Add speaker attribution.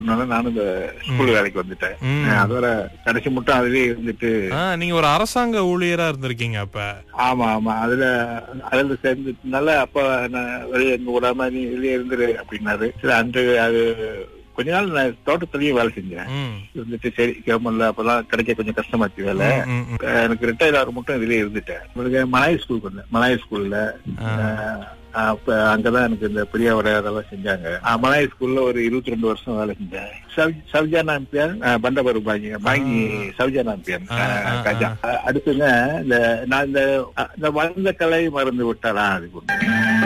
Speaker 1: நானும் இந்த ஸ்கூல் வேலைக்கு வந்துட்டேன். அதோட கடைசி மட்டும் அதுலயே இருந்துட்டு.
Speaker 2: நீங்க ஒரு அரசாங்க ஊழியரா இருந்திருக்கீங்க அப்ப?
Speaker 1: ஆமா ஆமா, அதுல சேர்ந்துனால அப்ப நான் வெளியே எங்க விடாம நீ வெளியே இருந்துரு அப்படின்னாரு. சரி, அன்று அது கொஞ்ச நாள் நான் தோட்டத்திலயும் வேலை செஞ்சேன். இருந்துட்டு சரி, கவர்மெண்ட்ல அப்பெல்லாம் கிடைக்க கொஞ்சம் கஷ்டமாச்சு வேலை. எனக்கு ரிட்டையர் ஆகிற மட்டும் இதுலயே இருந்துட்டேன். மலாய் ஸ்கூலுக்கு வந்தேன். மலாய் ஸ்கூல்ல அப்ப அங்கதான் எனக்கு இந்த பெரிய அதெல்லாம் செஞ்சாங்க. மலாய் ஸ்கூல்ல ஒரு 22 வருஷம் வேலை செஞ்சேன். சவ்ஜானா எம்பியான் பண்டபரு பாங்கி சவ்ஜானா எம்பியான் காஜா. அடுத்துங்க நான் இந்த வளர்ந்த கலை மறந்து விட்டாலாம் அது